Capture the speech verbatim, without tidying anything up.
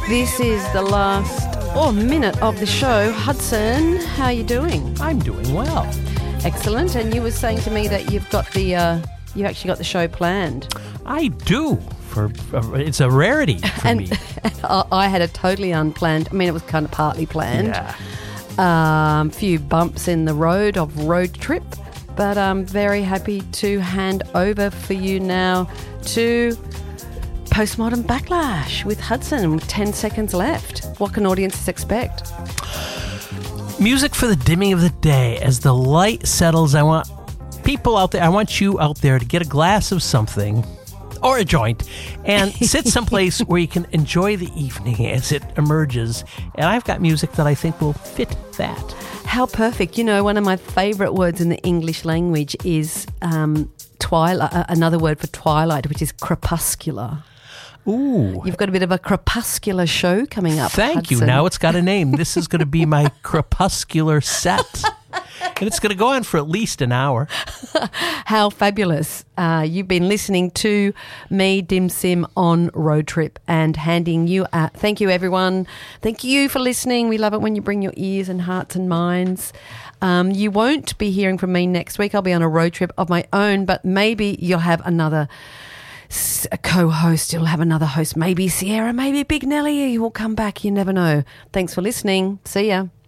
This is the last oh, minute of the show. Hudson, how are you doing? I'm doing well. Excellent. And you were saying to me that you've got the, uh, you actually got the show planned. I do. For uh, it's a rarity for and, me. And I had a totally unplanned. I mean, it was kind of partly planned. Yeah. Um, few bumps in the road of road trip, but I'm very happy to hand over for you now to Postmodern Backlash with Hudson with ten seconds left. What can audiences expect? Music for the dimming of the day. As the light settles, I want people out there, I want you out there to get a glass of something or a joint and sit someplace where you can enjoy the evening as it emerges. And I've got music that I think will fit that. How perfect. You know, one of my favourite words in the English language is um, twilight, uh, another word for twilight, which is crepuscular. Ooh. You've got a bit of a crepuscular show coming up. Thank Hudson. you. Now it's got a name. This is going to be my crepuscular set. And it's going to go on for at least an hour. How fabulous. Uh, you've been listening to me, Dim Sim, on Road Trip and handing you out. Thank you, everyone. Thank you for listening. We love it when you bring your ears and hearts and minds. Um, you won't be hearing from me next week. I'll be on a road trip of my own, but maybe you'll have another a co-host. You'll have another host. Maybe Sierra, maybe Big Nelly. He will come back. You never know. Thanks for listening. See ya.